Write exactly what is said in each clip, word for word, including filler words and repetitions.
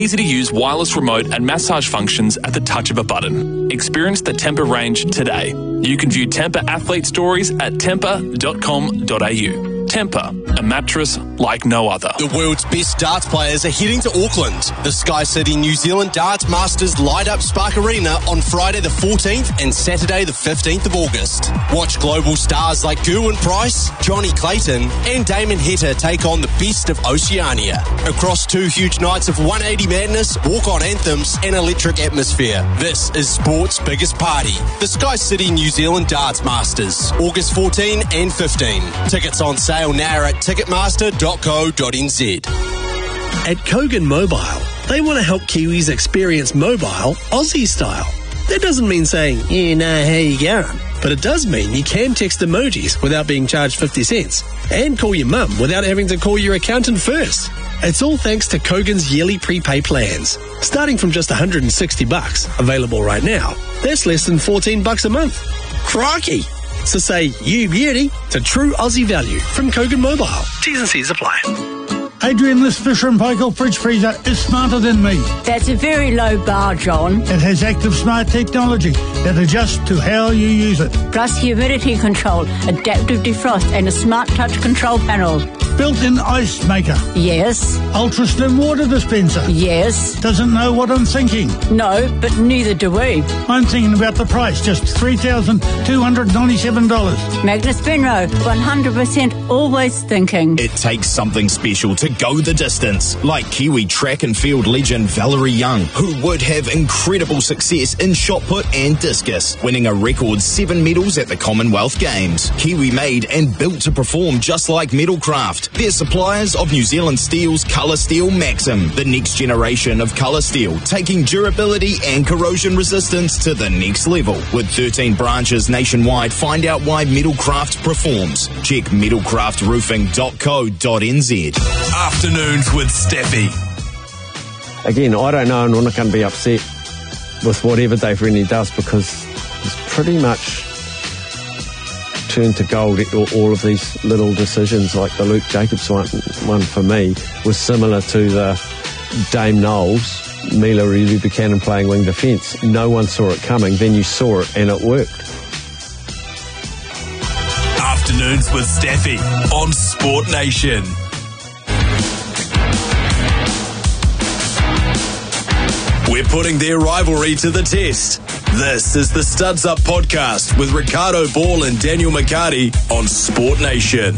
Easy to use wireless remote and massage functions at the touch of a button. Experience the Tempur range today. You can view Tempur athlete stories at tempur dot com dot a u. Tempur, a mattress like no other. The world's best darts players are heading to Auckland. The Sky City New Zealand Darts Masters light up Spark Arena on Friday the fourteenth and Saturday the fifteenth of August. Watch global stars like Gerwyn Price, Johnny Clayton and Damon Heta take on the best of Oceania. Across two huge nights of one eighty madness, walk-on anthems and electric atmosphere. This is sport's biggest party. The Sky City New Zealand Darts Masters, August fourteenth and fifteenth. Tickets on sale now at ticketmaster dot co dot n z. At Kogan Mobile, they want to help Kiwis experience mobile Aussie style. That doesn't mean saying, you know how you going, but it does mean you can text emojis without being charged fifty cents and call your mum without having to call your accountant first. It's all thanks to Kogan's yearly prepay plans, starting from just one hundred sixty bucks, available right now. That's less than fourteen bucks a month. Crikey! So say you beauty to true Aussie value from Kogan Mobile. T's and C's apply. Adrian, this Fisher and Paykel fridge freezer is smarter than me. That's a very low bar, John. It has active smart technology that adjusts to how you use it. Plus humidity control, adaptive defrost and a smart touch control panel. Built-in ice maker. Yes. Ultra slim water dispenser. Yes. Doesn't know what I'm thinking. No, but neither do we. I'm thinking about the price, just three thousand two hundred ninety-seven dollars. Magnus Benro, one hundred percent always thinking. It takes something special to go the distance, like Kiwi track and field legend Valerie Young, who would have incredible success in shot put and discus, winning a record seven medals at the Commonwealth Games. Kiwi made and built to perform just like Metalcraft. They're suppliers of New Zealand Steel's Colour Steel Maxim, the next generation of colour steel, taking durability and corrosion resistance to the next level. With thirteen branches nationwide, find out why Metalcraft performs. Check metalcraft roofing dot co dot n z. Afternoons with Steffi. Again, I don't know, and I'm not going to be upset with whatever Dave Rennie does, because it's pretty much turned to gold. All of these little decisions, like the Luke Jacobs one, one for me, was similar to the Dame Knowles, Mila Reilly Buchanan playing wing defence. No one saw it coming, then you saw it and it worked. Afternoons with Steffi on Sport Nation. We're putting their rivalry to the test. This is the Studs Up podcast with Ricardo Ball and Daniel McCarty on Sport Nation.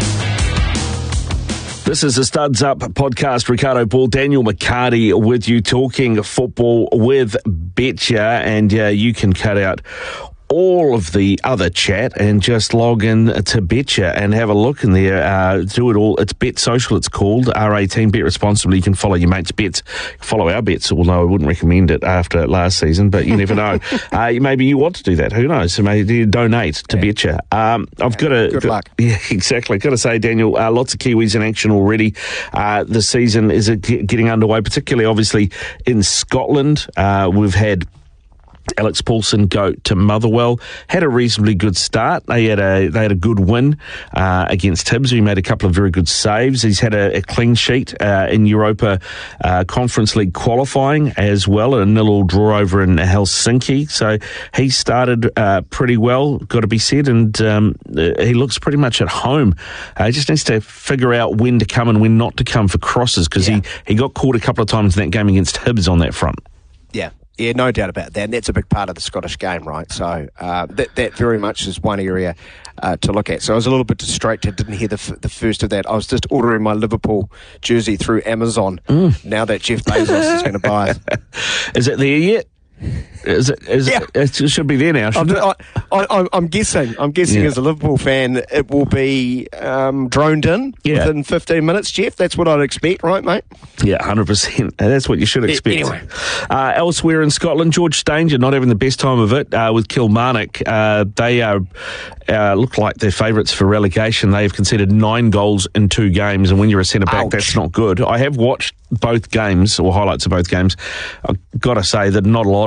This is the Studs Up podcast. Ricardo Ball, Daniel McCarty with you, talking football with Betcha, and uh, you can cut out all of the other chat and just log in to Betcha and have a look in there. Uh, do it all. It's Bet Social, it's called. R eighteen, bet responsibly. You can follow your mates' bets. Follow our bets, although I wouldn't recommend it after last season, but you never know. uh, maybe you want to do that. Who knows? So maybe you donate to yeah. Betcha. Um, I've yeah, got to... Good got, luck. Yeah, exactly. Got to say, Daniel, uh, lots of Kiwis in action already. Uh, the season is getting underway, particularly, obviously, in Scotland. Uh, we've had Alex Paulson go to Motherwell. Had a reasonably good start. They had a they had a good win uh, against Hibs. He made a couple of very good saves. He's had a, a clean sheet uh, in Europa uh, Conference League qualifying as well, a nil-all draw over in Helsinki. So he started uh, pretty well, got to be said, and um, he looks pretty much at home. Uh, he just needs to figure out when to come and when not to come for crosses, because yeah. he, he got caught a couple of times in that game against Hibs on that front. Yeah. Yeah, no doubt about that. And that's a big part of the Scottish game, right? So uh, that that very much is one area uh, to look at. So I was a little bit distracted, didn't hear the f- the first of that. I was just ordering my Liverpool jersey through Amazon mm. now that Jeff Bezos is going to buy it. Is it there yet? Is it, is yeah. it, it should be there now. I'm, I, I, I'm guessing. I'm guessing yeah. as a Liverpool fan, it will be um, droned in yeah. within fifteen minutes, Jeff. That's what I'd expect, right, mate? Yeah, one hundred percent. That's what you should expect. Anyway. Uh, elsewhere in Scotland, George Stanger not having the best time of it uh, with Kilmarnock. Uh, they are uh, look like they're favourites for relegation. They have conceded nine goals in two games, and when you're a centre-back, that's not good. I have watched both games, or highlights of both games. I've got to say that not a lot of it is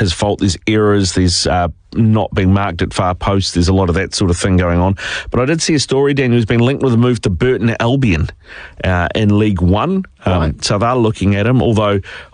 his fault. There's errors, there's uh, not being marked at far post. There's a lot of that sort of thing going on. But I did see a story, Daniel, who's been linked with a move to Burton Albion uh, in League One. Um, Right. So they're looking at him, although